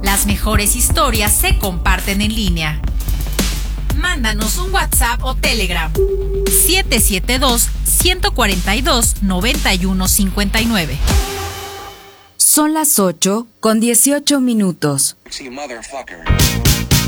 Las mejores historias se comparten en línea. Mándanos un WhatsApp o Telegram. 772-142-9159. Son las 8:18. See, motherfucker.